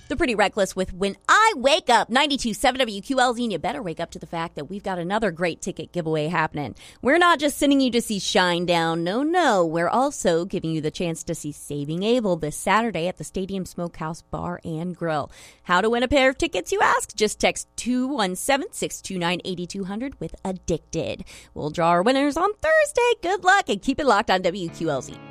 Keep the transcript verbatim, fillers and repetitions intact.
The Pretty Reckless with When I Wake Up, ninety-two point seven W Q L Z, and you better wake up to the fact that we've got another great ticket giveaway happening. We're not just sending you to see Shinedown, no, no. We're also giving you the chance to see Saving Abel this Saturday at the Stadium Smokehouse Bar and Grill. How to win a pair of tickets, you ask? Just text two one seven, six two nine, eight two zero zero with Addicted. We'll draw our winners on Thursday. Good luck and keep it locked on W Q L Z.